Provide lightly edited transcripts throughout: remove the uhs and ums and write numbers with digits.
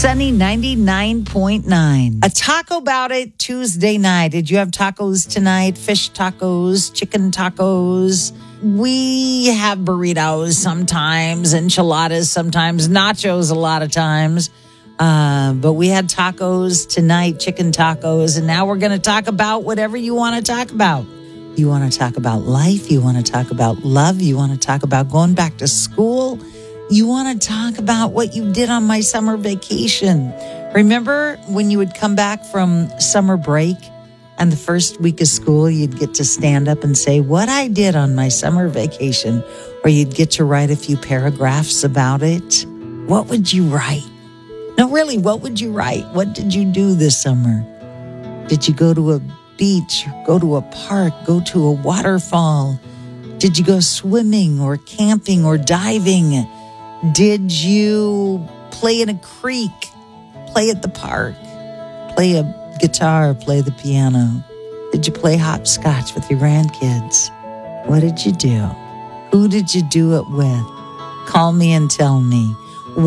Sunny 99.9. A taco about it Tuesday night. Did you have tacos tonight? Fish tacos, chicken tacos. We have burritos sometimes, enchiladas sometimes, nachos a lot of times. But we had tacos tonight, chicken tacos. And now we're going to talk about whatever you want to talk about. You want to talk about life. You want to talk about love. You want to talk about going back to school. You want to talk about what you did on my summer vacation. Remember when you would come back from summer break and the first week of school, you'd get to stand up and say what I did on my summer vacation, or you'd get to write a few paragraphs about it. What would you write? No, really, what would you write? What did you do this summer? Did you go to a beach, go to a park, go to a waterfall? Did you go swimming or camping or diving? Did you play in a creek, play at the park, play a guitar, play the piano? Did you play hopscotch with your grandkids? What did you do? Who did you do it with? Call me and tell me.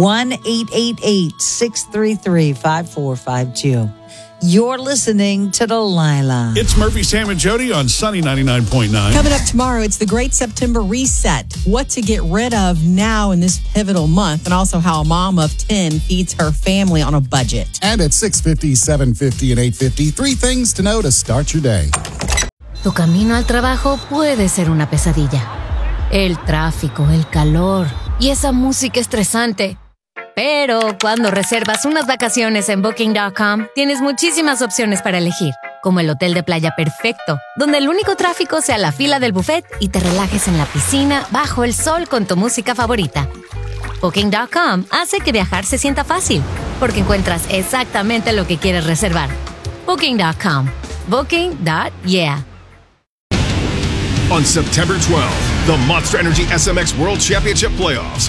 1-888-633-5452. You're listening to Delilah. It's Murphy, Sam, and Jody on Sunny 99.9. Coming up tomorrow, it's the Great September Reset. What to get rid of now in this pivotal month, and also how a mom of 10 feeds her family on a budget. And at 6:50, 7:50, and 8:50, 3 things to know to start your day. Tu camino al trabajo puede ser una pesadilla. El tráfico, el calor y esa música estresante. Pero cuando reservas unas vacaciones en Booking.com, tienes muchísimas opciones para elegir, como el hotel de playa perfecto, donde el único tráfico sea la fila del buffet y te relajes en la piscina bajo el sol con tu música favorita. Booking.com hace que viajar se sienta fácil, porque encuentras exactamente lo que quieres reservar. Booking.com. Booking.yeah. On September 12th, the Monster Energy SMX World Championship Playoffs.